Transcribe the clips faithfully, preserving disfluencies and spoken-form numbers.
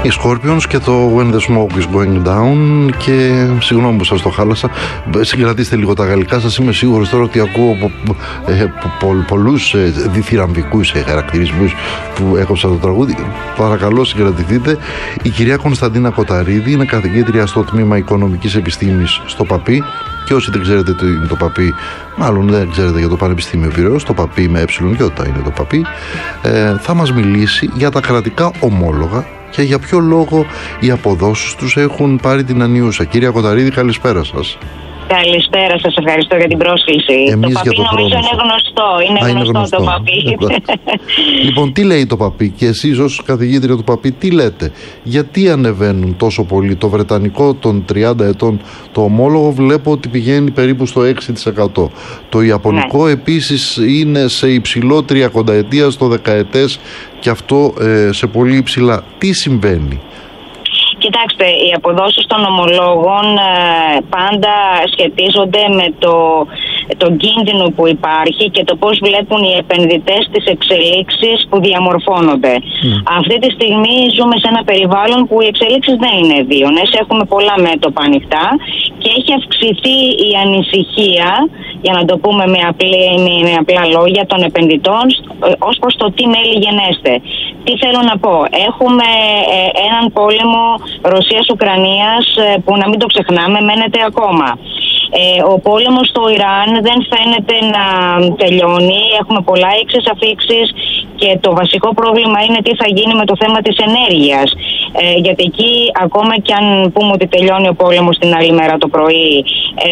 Οι Scorpions και το When the Smoke is Going Down. Και συγγνώμη που σας το χάλασα, συγκρατήστε λίγο τα γαλλικά σας. Είμαι σίγουρος τώρα ότι ακούω πο, ε, πο, πο, πολλούς ε, διθυραμβικούς ε, χαρακτηρισμούς που έκοψα το τραγούδι. Παρακαλώ συγκρατηθείτε. Η κυρία Κωνσταντίνα Κοταρίδη είναι καθηγήτρια στο τμήμα Οικονομικής Επιστήμης στο ΠΑΠΗ. Και όσοι δεν ξέρετε το, το ΠΑΠΗ, μάλλον δεν ξέρετε για το Πανεπιστήμιο Πειραιώς, το ΠΑΠΗ με εψιλονιότητα είναι το ΠΑΠΗ, ε, θα μας μιλήσει για τα κρατικά ομόλογα και για ποιο λόγο οι αποδόσεις τους έχουν πάρει την ανιούσα. Κυρία Κοταρίδη, καλησπέρα σας. Καλησπέρα, σας ευχαριστώ για την πρόσκληση. Εμείς το ΠΑΠΗ το νομίζω είναι γνωστό. Είναι, Α, είναι γνωστό, γνωστό το ΠΑΠΗ. Λοιπόν, τι λέει το ΠΑΠΗ και εσείς ως καθηγήτρια του ΠΑΠΗ τι λέτε? Γιατί ανεβαίνουν τόσο πολύ? Το βρετανικό των τριάντα ετών το ομόλογο βλέπω ότι πηγαίνει περίπου στο έξι τοις εκατό. Το ιαπωνικό ναι. επίσης είναι σε υψηλό τριακονταετία στο δεκαετές και αυτό ε, σε πολύ υψηλά. Τι συμβαίνει? Κοιτάξτε, οι αποδόσεις των ομολόγων ε, πάντα σχετίζονται με το, τον κίνδυνο που υπάρχει και το πώς βλέπουν οι επενδυτές τις εξελίξεις που διαμορφώνονται. Mm. Αυτή τη στιγμή ζούμε σε ένα περιβάλλον που οι εξελίξεις δεν είναι ευίωνες. Έχουμε πολλά μέτωπα ανοιχτά και έχει αυξηθεί η ανησυχία, για να το πούμε με, απλή, με απλά λόγια, των επενδυτών ως προς το τι μέλη γενέστε. Τι θέλω να πω? Έχουμε ε, έναν πόλεμο Ρωσίας-Ουκρανίας ε, που, να μην το ξεχνάμε, μένεται ακόμα. Ε, ο πόλεμος στο Ιράν δεν φαίνεται να τελειώνει. Έχουμε πολλά εξαφίξεις και το βασικό πρόβλημα είναι τι θα γίνει με το θέμα της ενέργειας. Ε, γιατί εκεί, ακόμα κι αν πούμε ότι τελειώνει ο πόλεμος την άλλη μέρα το πρωί, ε,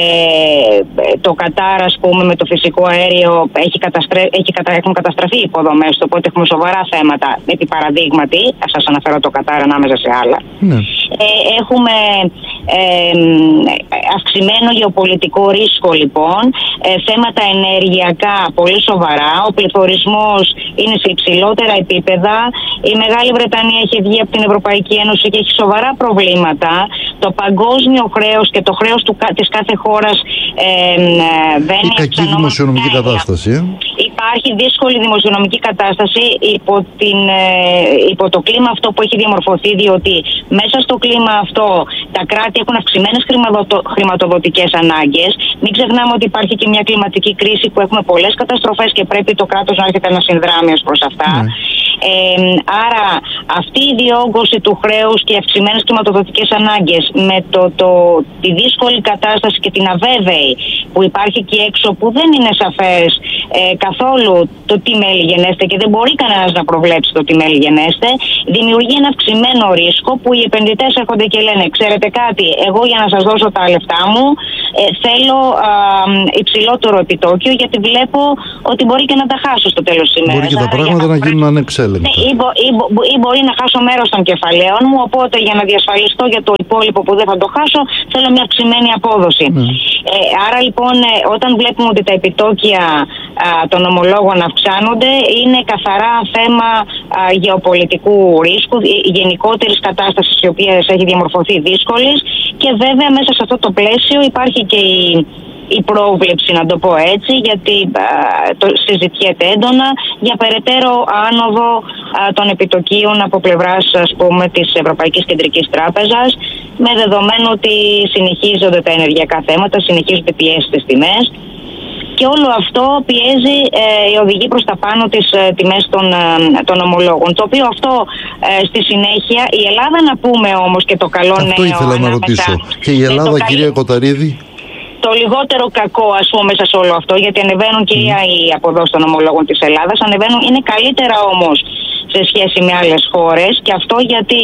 το Κατάρ, ας πούμε, με το φυσικό αέριο έχει καταστρέ... έχει κατα... έχουν καταστραφεί οι υποδομές του, οπότε έχουμε σοβαρά θέματα. Επί παραδείγματι, θα σας αναφέρω το Κατάρ ανάμεσα σε άλλα. Ναι. Ε, έχουμε ε, αυξημένο γεωπολιτικό ρίσκο, λοιπόν, ε, θέματα ενεργειακά πολύ σοβαρά, ο πληθωρισμός είναι σε υψηλότερα επίπεδα, η Μεγάλη Βρετανία έχει βγει από την Ευρωπαϊκή Ένωση και έχει σοβαρά προβλήματα, το παγκόσμιο χρέος και το χρέος του, της κάθε χώρας ε, βαίνει η κακή δημοσιονομική κατάσταση. Ε? Υπάρχει δύσκολη δημοσιονομική κατάσταση υπό, την, ε, υπό το κλίμα αυτό που έχει διαμορφωθεί, διότι μέσα στο κλίμα αυτό τα κράτη έχουν αυξημένες χρηματοδοτικές ανάγκες. Μην ξεχνάμε ότι υπάρχει και μια κλιματική κρίση που έχουμε πολλές καταστροφές και πρέπει το κράτος να έρχεται να συνδράμει ως προς αυτά. Ναι. Ε, άρα αυτή η διόγκωση του χρέους και οι αυξημένες κλιματοδοτικές ανάγκες με το, το, τη δύσκολη κατάσταση και την αβέβαιη που υπάρχει εκεί έξω, που δεν είναι σαφές ε, καθόλου το τι μέλη γενέστε και δεν μπορεί κανένας να προβλέψει το τι μέλη γενέστε, δημιουργεί ένα αυξημένο ρίσκο που οι επενδυτές έρχονται και λένε: ξέρετε κάτι, εγώ για να σας δώσω τα λεφτά μου ε, θέλω α, υψηλότερο επιτόκιο, γιατί βλέπω ότι μπορεί και να τα χάσω στο τέλος της ημέρας. Μπορεί και τα πράγματα να γίνουν ανεξέλεγκτα. Ή, μπο, ή, μπο, ή μπορεί να χάσω μέρος των κεφαλαίων μου, οπότε για να διασφαλιστώ για το υπόλοιπο που δεν θα το χάσω, θέλω μια αυξημένη απόδοση. Mm. Ε, άρα λοιπόν, ε, όταν βλέπουμε ότι τα επιτόκια α, των ομολόγων αυξάνονται, είναι καθαρά θέμα α, γεωπολιτικού ρίσκου, γενικότερης κατάστασης η οποία έχει διαμορφωθεί δύσκολης, και βέβαια μέσα σε αυτό το πλαίσιο υπάρχει και η η πρόβλεψη, να το πω έτσι, γιατί α, το συζητιέται έντονα για περαιτέρω άνοδο α, των επιτοκίων από πλευράς, ας πούμε, της Ευρωπαϊκής Κεντρικής Τράπεζας, με δεδομένο ότι συνεχίζονται τα ενεργειακά θέματα, συνεχίζονται πιέσεις στις τιμές, και όλο αυτό πιέζει, ε, οδηγεί προς τα πάνω τις ε, τιμές των, ε, των ομολόγων. Το οποίο αυτό ε, στη συνέχεια η Ελλάδα, να πούμε όμως και το καλό αυτό νέο. Αυτό ήθελα να ρωτήσω. Και η Ελλάδα, κυρία Κοταρίδη. Το λιγότερο κακό, ας πούμε, μέσα σε όλο αυτό, γιατί ανεβαίνουν και mm. οι αποδόσεις των ομολόγων της Ελλάδας, ανεβαίνουν, είναι καλύτερα όμως σε σχέση με άλλες χώρες, και αυτό γιατί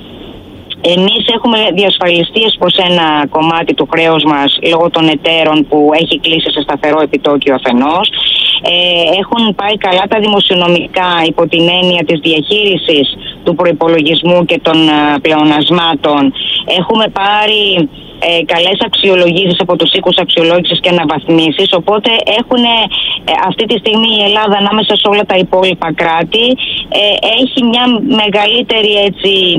εμείς έχουμε διασφαλιστεί προς ένα κομμάτι του χρέους μας λόγω των εταίρων που έχει κλείσει σε σταθερό επιτόκιο αφενός. Ε, έχουν πάει καλά τα δημοσιονομικά υπό την έννοια της διαχείρισης του προϋπολογισμού και των ε, πλεονασμάτων. Έχουμε πάρει ε, καλές αξιολογήσεις από τους οίκους αξιολόγησης και αναβαθμίσεις, οπότε έχουν ε, αυτή τη στιγμή η Ελλάδα ανάμεσα σε όλα τα υπόλοιπα κράτη ε, έχει μια μεγαλύτερη, έτσι,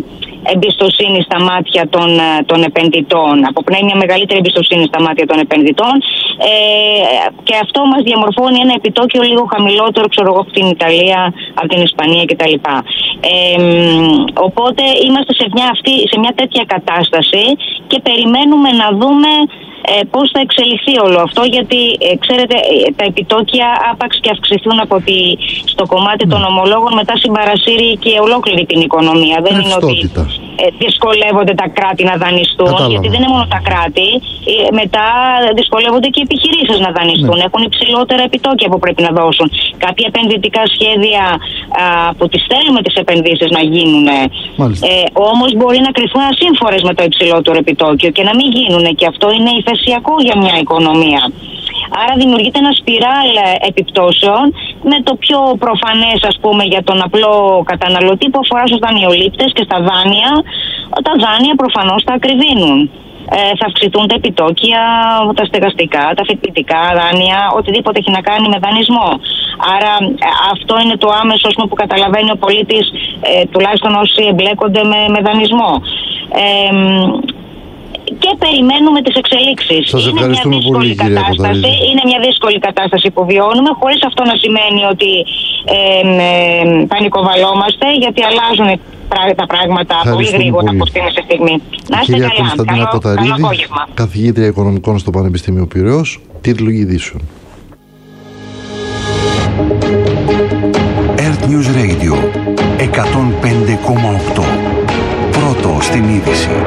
εμπιστοσύνη στα μάτια των, των επενδυτών. Αποπνέει μια μεγαλύτερη εμπιστοσύνη στα μάτια των επενδυτών ε, και αυτό μας διαμορφώνει ένα επιτόκιο λίγο χαμηλότερο, ξέρω εγώ, από την Ιταλία, από την Ισπανία κτλ. Ε, οπότε είμαστε σε μια, αυτή, σε μια τέτοια κατάσταση και περιμένουμε να δούμε ε, πώς θα εξελιχθεί όλο αυτό, γιατί ε, ξέρετε τα επιτόκια άπαξ και αυξηθούν από τη, στο κομμάτι των ομολόγων, μετά συμπαρασύρει και ολόκληρη την οικονομία. Δεν είναι ότι ε, δυσκολεύονται τα κράτη να δανειστούν. Κατάλαβα. Γιατί δεν είναι μόνο τα κράτη, ε, μετά δυσκολεύονται και οι επιχειρήσεις να δανειστούν. Ναι. Έχουν υψηλότερα επιτόκια που πρέπει να δώσουν. Κάποια επενδυτικά σχέδια α, που τις θέλουμε τις επενδύσεις να γίνουν, ε, όμως μπορεί να κρυφθούν ασύμφορες με το υψηλότερο επιτόκιο και να μην γίνουν, και αυτό είναι υφεσιακό για μια οικονομία. Άρα δημιουργείται ένα σπιράλ επιπτώσεων, με το πιο προφανές, ας πούμε, για τον απλό καταναλωτή που αφορά στους δανειολήπτες και στα δάνεια. Τα δάνεια προφανώς θα ακριβίνουν. Ε, θα αυξηθούν τα επιτόκια, τα στεγαστικά, τα φοιτητικά δάνεια, οτιδήποτε έχει να κάνει με δανεισμό. Άρα αυτό είναι το άμεσο, ας πούμε, που καταλαβαίνει ο πολίτης, ε, τουλάχιστον όσοι εμπλέκονται με, με δανεισμό. Ε, και περιμένουμε τις εξελίξεις. Σας ευχαριστούμε είναι μια πολύ, κυρία Κοταρίδη. Είναι μια δύσκολη κατάσταση που βιώνουμε, χωρίς αυτό να σημαίνει ότι ε, ε, πανικοβαλόμαστε, γιατί αλλάζουν τα πράγματα πολύ γρήγορα από στιγμή σε στιγμή. Να είστε κυρία καλά. Κωνσταντίνα Καλό, Κοταρίδη, καλό απόγευμα. καθηγήτρια οικονομικών στο Πανεπιστήμιο Πειραιώς, τίτλο ειδήσεων. Earth News Radio εκατόν πέντε κόμμα οκτώ. Πρώτο στην είδηση.